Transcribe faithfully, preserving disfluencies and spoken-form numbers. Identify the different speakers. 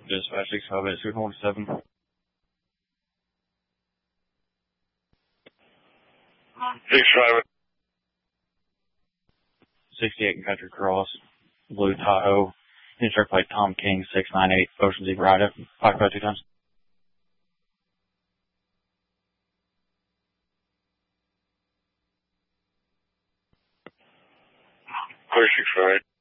Speaker 1: Dispatch six five eight, six one seven.
Speaker 2: six five eight.
Speaker 1: sixty-eight Country Cross, Blue Tahoe. Insert plate Tom King six nine eight, Ocean Deep Rider. Occupied two times.
Speaker 2: Clear six five eight.